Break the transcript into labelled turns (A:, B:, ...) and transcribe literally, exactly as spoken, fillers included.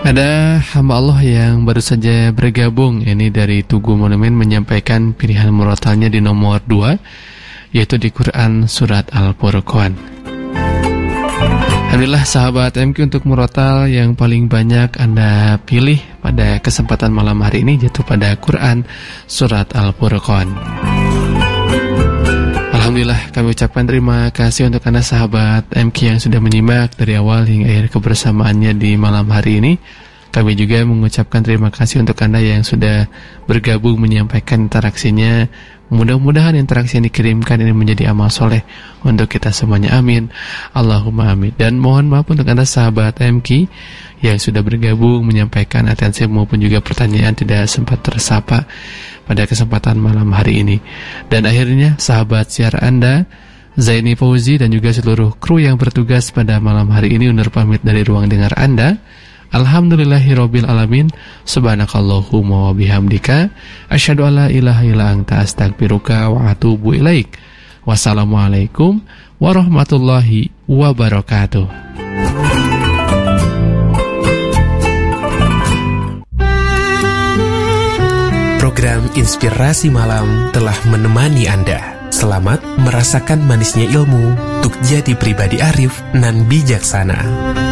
A: Ada hamba Allah yang baru saja bergabung, ini dari Tugu Monumen, menyampaikan pilihan murotalnya di nomor dua, yaitu di Quran Surat Al-Furqan. Alhamdulillah sahabat M Q, untuk murotal yang paling banyak Anda pilih pada kesempatan malam hari ini jatuh pada Quran Surat Al-Furqan. Alhamdulillah kami ucapkan terima kasih untuk Anda sahabat M Q yang sudah menyimak dari awal hingga akhir kebersamaannya di malam hari ini. Kami juga mengucapkan terima kasih untuk Anda yang sudah bergabung menyampaikan interaksinya. Mudah-mudahan interaksi yang dikirimkan ini menjadi amal soleh untuk kita semuanya. Amin, Allahumma amin. Dan mohon maaf untuk Anda sahabat M Q yang sudah bergabung menyampaikan atensi maupun juga pertanyaan tidak sempat tersapa pada kesempatan malam hari ini. Dan akhirnya sahabat siar Anda Zaini Fauzi dan juga seluruh kru yang bertugas pada malam hari ini undur pamit dari ruang dengar Anda. Alhamdulillahirabbil alamin. Subhanakallahumma wa bihamdika asyhadu an la ilaha illa anta astaghfiruka wa atubu ilaik. Wassalamualaikum warahmatullahi wabarakatuh.
B: Program Inspirasi Malam telah menemani Anda. Selamat merasakan manisnya ilmu untuk jadi pribadi arif nan bijaksana.